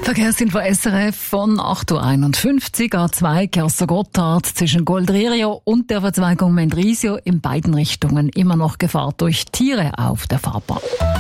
Verkehrsinfo SRF von 8.51 Uhr, A2 Kersser-Gotthard zwischen Goldririo und der Verzweigung Mendrisio in beiden Richtungen immer noch Gefahr durch Tiere auf der Fahrbahn.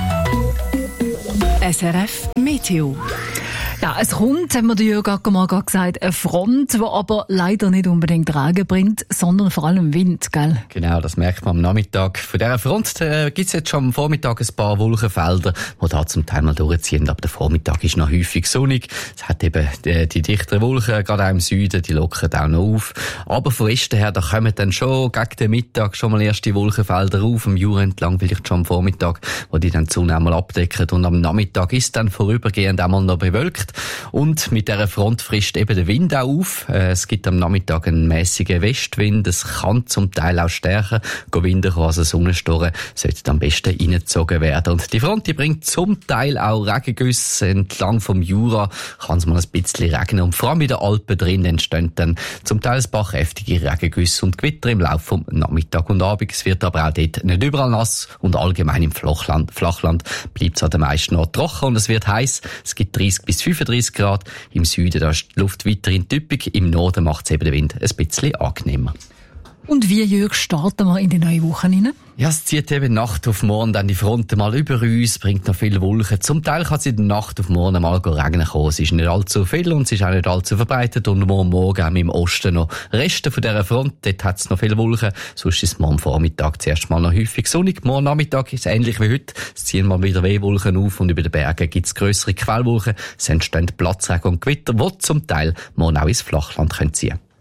SRF Meteo. Ja, es kommt, haben wir der Jürg Ackermann gerade gesagt, eine Front, die aber leider nicht unbedingt Regen bringt, sondern vor allem Wind, gell? Genau, das merkt man am Nachmittag. Von dieser Front gibt es jetzt schon am Vormittag ein paar Wolkenfelder, die da zum Teil mal durchziehen. Aber der Vormittag ist noch häufig sonnig. Es hat eben die dichteren Wolken, gerade auch im Süden, die lockern auch noch auf. Aber von Westen her, da kommen dann schon gegen den Mittag schon mal erste Wolkenfelder auf, am Jura entlang, vielleicht schon am Vormittag, wo die dann die Sonne einmal abdecken. Und am Nachmittag ist dann vorübergehend einmal noch bewölkt. Und mit dieser Front frischt eben der Wind auch auf. Es gibt am Nachmittag einen mäßigen Westwind. Es kann zum Teil auch stärker Wind, also Sonnenstorren sollte am besten reingezogen werden. Und die Front, die bringt zum Teil auch Regengüsse entlang vom Jura. Kann es mal ein bisschen regnen. Und vor allem in den Alpen drin entstehen dann zum Teil ein paar kräftige Regengüsse und Gewitter im Laufe vom Nachmittag und Abend. Es wird aber auch dort nicht überall nass und allgemein im Flachland bleibt es an den meisten Orten trocken und es wird heiß. Es gibt 30 bis 35 Grad. Im Süden da ist die Luft weiterhin typisch. Im Norden macht es eben den Wind ein bisschen angenehmer. Und wie, Jürg, starten wir in die neue Woche rein? Ja, es zieht eben Nacht auf morgen dann die Front mal über uns, bringt noch viele Wolken. Zum Teil kann es in der Nacht auf morgen mal regnen kommen. Es ist nicht allzu viel und es ist auch nicht allzu verbreitet. Und morgen haben wir im Osten noch Reste von dieser Front. Dort hat es noch viele Wolken. Sonst ist es morgen Vormittag zuerst mal noch häufig sonnig. Morgen Nachmittag ist es ähnlich wie heute. Es ziehen mal wieder Wehwolken auf und über den Bergen gibt es grössere Quellwolken. Es entstehen Platzregen und Gewitter, die zum Teil morgen auch ins Flachland ziehen können.